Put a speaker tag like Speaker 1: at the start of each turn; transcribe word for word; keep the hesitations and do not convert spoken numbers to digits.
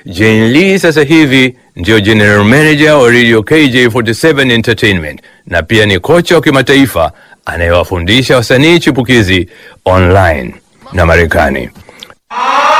Speaker 1: Jane Lee sasa hivi ndio General Manager wa Radio K J forty-seven Entertainment na pia ni kocha wa kimataifa anayewafundisha wasanii chipukizi online na Marekani.